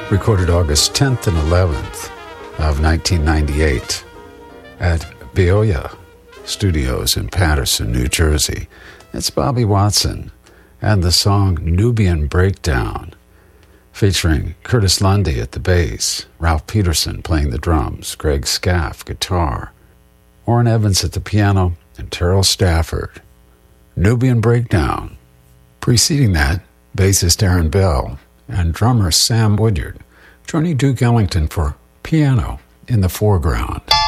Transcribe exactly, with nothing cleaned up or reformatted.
recorded August tenth and eleventh of nineteen ninety-eight at Beoya Studios in Paterson, New Jersey. It's Bobby Watson and the song Nubian Breakdown, featuring Curtis Lundy at the bass, Ralph Peterson playing the drums, Greg Scaff guitar, Orrin Evans at the piano, and Terrell Stafford. Nubian Breakdown. Preceding that, bassist Aaron Bell and drummer Sam Woodyard, joining Duke Ellington for piano in the foreground.